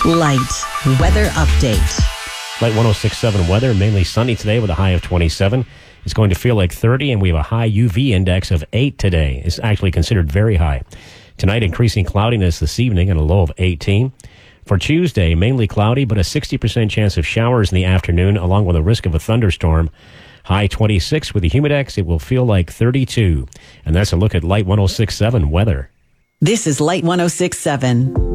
Light weather update. Light 106.7 weather, mainly sunny today with a high of 27. It's going to feel like 30, and we have a high UV index of 8 today. It's actually considered very high. Tonight, increasing cloudiness this evening and a low of 18. For Tuesday, mainly cloudy, but a 60% chance of showers in the afternoon, along with a risk of a thunderstorm. High 26 with the humidex. It will feel like 32. And that's a look at Light 106.7 weather. This is Light 106.7.